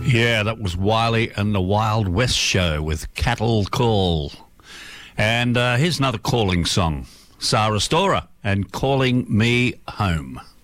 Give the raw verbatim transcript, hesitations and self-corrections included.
Yeah, that was Wiley and the Wild West Show with Cattle Call. And uh, here's another calling song, Sarah Storer and Calling Me Home.